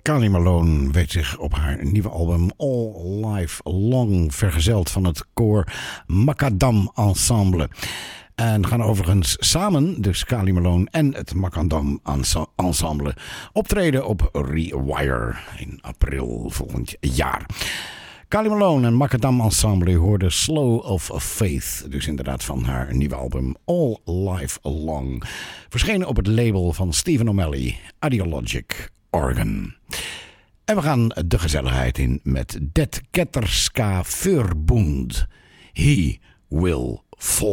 Kylie Malone weet zich op haar nieuwe album All Life Long vergezeld van het koor Macadam Ensemble. En gaan overigens samen, dus Kylie Malone en het Macadam Ensemble, optreden op Rewire in april volgend jaar. Kylie Malone en Macadam Ensemble hoorden Slow of Faith, dus inderdaad van haar nieuwe album All Life Long. Verschenen op het label van Stephen O'Malley, Ideologic Organ. En we gaan de gezelligheid in met Det Ketterska Förbund. He Will Fall.